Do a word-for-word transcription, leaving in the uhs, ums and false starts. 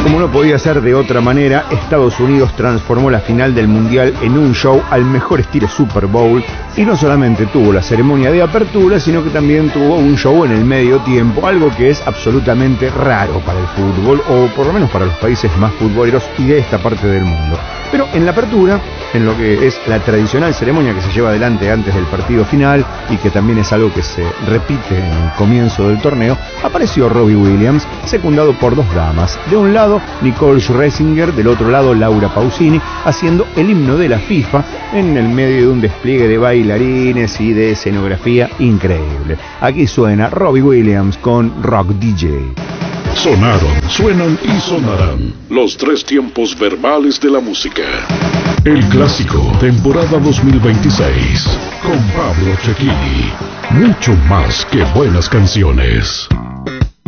Como no podía ser de otra manera, Estados Unidos transformó la final del Mundial en un show al mejor estilo Super Bowl, y no solamente tuvo la ceremonia de apertura, sino que también tuvo un show en el medio tiempo, algo que es absolutamente raro para el fútbol, o por lo menos para los países más futboleros y de esta parte del mundo. Pero en la apertura, en lo que es la tradicional ceremonia que se lleva adelante antes del partido final y que también es algo que se repite en el comienzo del torneo, apareció Robbie Williams, secundado por dos damas. De un lado, Nicole Scherzinger, del otro lado, Laura Pausini, haciendo el himno de la FIFA en el medio de un despliegue de bailarines y de escenografía increíble. Aquí suena Robbie Williams con Rock D J. Sonaron, suenan y sonarán los tres tiempos verbales de la música. El clásico, temporada dos mil veintiséis, con Pablo Cecchini. Mucho más que buenas canciones.